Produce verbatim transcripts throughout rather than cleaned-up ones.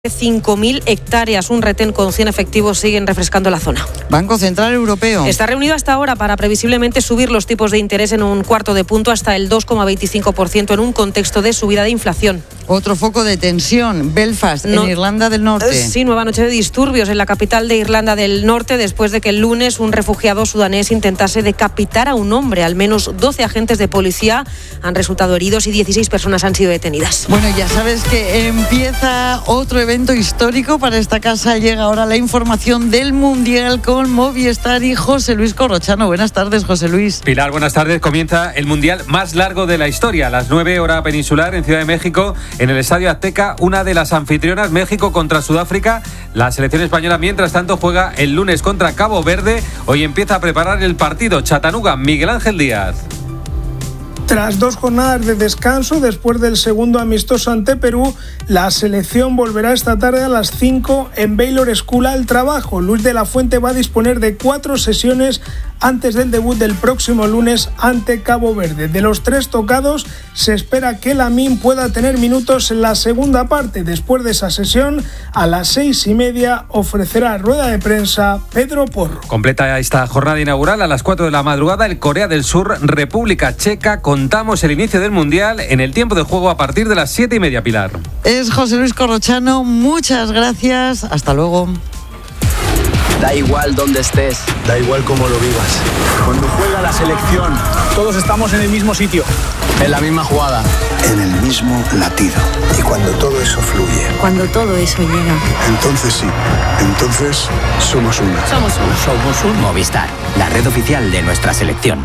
cinco mil hectáreas. Un retén con cien efectivos siguen refrescando la zona. Banco Central Europeo está reunido hasta ahora para previsiblemente subir los tipos de interés en un cuarto de punto hasta el dos coma veinticinco por ciento en un contexto de subida de inflación. Otro foco de tensión, Belfast, no, en Irlanda del Norte. Sí, nueva noche de disturbios en la capital de Irlanda del Norte después de que el lunes un refugiado sudanés intentase decapitar a un hombre. Al menos doce agentes de policía han resultado heridos y dieciséis personas han sido detenidas. Bueno, ya sabes que empieza otro evento histórico para esta casa. Llega ahora la información del Mundial con Movistar y José Luis Corrochano. Buenas tardes, José Luis. Pilar, buenas tardes. Comienza el Mundial más largo de la historia. A las nueve hora peninsular en Ciudad de México, en el Estadio Azteca, una de las anfitrionas, México contra Sudáfrica. La selección española, mientras tanto, juega el lunes contra Cabo Verde. Hoy empieza a preparar el partido. Chattanooga, Miguel Ángel Díaz. Tras dos jornadas de descanso, después del segundo amistoso ante Perú, la selección volverá esta tarde a las cinco en Baylor School al trabajo. Luis de la Fuente va a disponer de cuatro sesiones antes del debut del próximo lunes ante Cabo Verde. De los tres tocados, se espera que Lamine pueda tener minutos en la segunda parte. Después de esa sesión, a las seis y media, ofrecerá rueda de prensa Pedro Porro. Completa esta jornada inaugural a las cuatro de la madrugada el Corea del Sur, República Checa. Contamos el inicio del Mundial en el tiempo de juego a partir de las siete y media, Pilar. Es José Luis Corrochano, muchas gracias, hasta luego. Da igual dónde estés, da igual cómo lo vivas. Cuando juega la selección, todos estamos en el mismo sitio, en la misma jugada, en el mismo latido. Y cuando todo eso fluye, cuando todo eso llega, entonces sí, entonces somos una. Somos uno. Somos un Movistar, la red oficial de nuestra selección.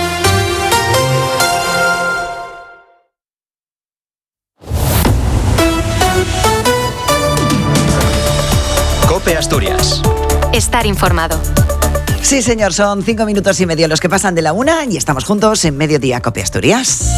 COPE Asturias. Estar informado. Sí, señor, son cinco minutos y medio los que pasan de la una y estamos juntos en Mediodía COPE Asturias.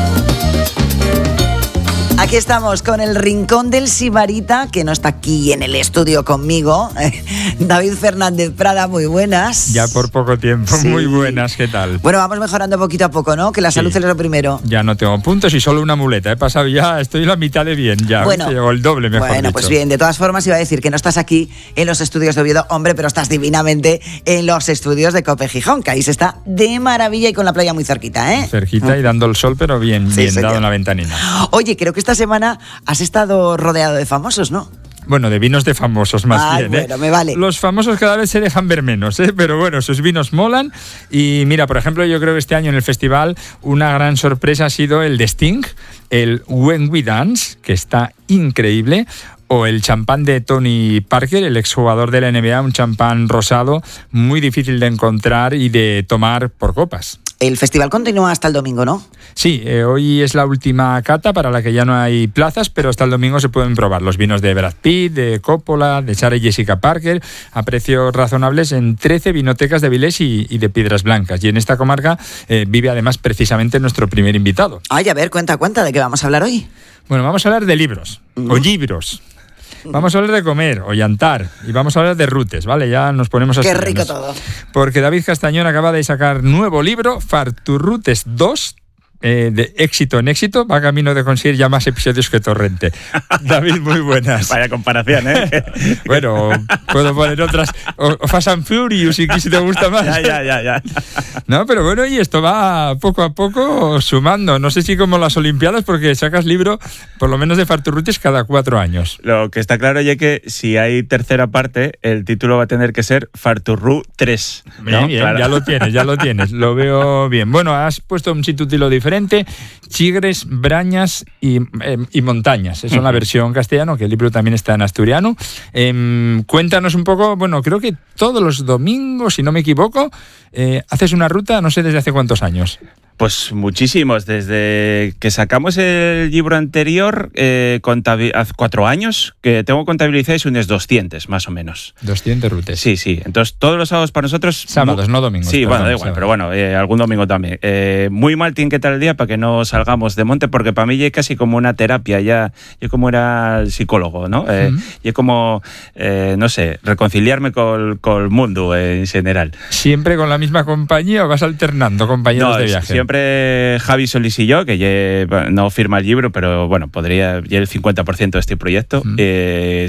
Aquí estamos con el Rincón del Sibarita, que no está aquí en el estudio conmigo. David Fernández Prada, muy buenas. Ya por poco tiempo, sí. Muy buenas, ¿qué tal? Bueno, vamos mejorando poquito a poco, ¿no? Que la salud sí. Es lo primero. Ya no tengo puntos y solo una muleta. He pasado ya, estoy la mitad de bien ya. Bueno, o el doble, mejor Bueno, dicho. Pues bien, de todas formas iba a decir que no estás aquí en los estudios de Oviedo, hombre, pero estás divinamente en los estudios de COPE Gijón, que ahí se está de maravilla y con la playa muy cerquita, ¿eh? Cerquita y dando el sol, pero bien, sí, bien señor. dado en la ventanina. Oye, creo que esta semana has estado rodeado de famosos, ¿no? Bueno, de vinos de famosos más Ay, bien, ¿eh? Bueno, me vale. Los famosos cada vez se dejan ver menos, ¿eh? Pero bueno, sus vinos molan. Y mira, por ejemplo, yo creo que este año en el festival una gran sorpresa ha sido el de Sting, el When We Dance, que está increíble. O el champán de Tony Parker, el exjugador de la N B A, un champán rosado muy difícil de encontrar y de tomar por copas. El festival continúa hasta el domingo, ¿no? Sí, eh, hoy es la última cata para la que ya no hay plazas, pero hasta el domingo se pueden probar los vinos de Brad Pitt, de Coppola, de Sarah Jessica Parker, a precios razonables en trece vinotecas de Avilés y, y de Piedras Blancas. Y en esta comarca eh, vive además precisamente nuestro primer invitado. Ay, a ver, cuenta, cuenta, ¿de qué vamos a hablar hoy? Bueno, vamos a hablar de libros, uh-huh. o libros. Vamos a hablar de comer o llantar y vamos a hablar de rutes, ¿vale? Ya nos ponemos a Qué rico todo. Porque David Castañón acaba de sacar nuevo libro, Farturrutes dos, eh, de éxito en éxito, va camino de conseguir ya más episodios que Torrente. David, muy buenas. Vaya comparación, ¿eh? Bueno, puedo poner otras, o, o Fast and Furious, si, si te gusta más. Ya, ya, ya, ya. No, pero bueno, y esto va poco a poco sumando. No sé si como las Olimpiadas, porque sacas libro, por lo menos de Farturrutes, cada cuatro años. Lo que está claro es que si hay tercera parte, el título va a tener que ser Farturru tres. Bien, ¿no? bien, Claro. ya lo tienes, ya lo tienes. Lo veo bien. Bueno, has puesto un subtítulo diferente. Chigres, Brañas y, eh, y Montañas. Esa es la versión castellano, que el libro también está en asturiano. Eh, cuéntanos un poco, bueno, creo que todos los domingos, si no me equivoco, eh, haces una ruta, no sé desde hace cuántos años. Pues muchísimos. Desde que sacamos el libro anterior, eh, contabil- hace cuatro años, que tengo contabilizadas unas doscientas, más o menos. doscientas rutas. Sí, sí. Entonces, todos los sábados para nosotros... Sábados, mu- no domingos. Sí, perdón, bueno, da igual, sábado. pero bueno, eh, algún domingo también. Eh, muy mal tiene que estar el día para que no salgamos de monte, porque para mí ya es casi como una terapia, ya yo como era el psicólogo, ¿no? Eh, uh-huh. Yo como, eh, no sé, reconciliarme con, con el mundo eh, en general. ¿Siempre con la misma compañía o vas alternando compañeros no, de viaje? Siempre Siempre Javi Solís y yo, que ya no firma el libro, pero bueno, podría, ya el cincuenta por ciento de este proyecto, mm. eh,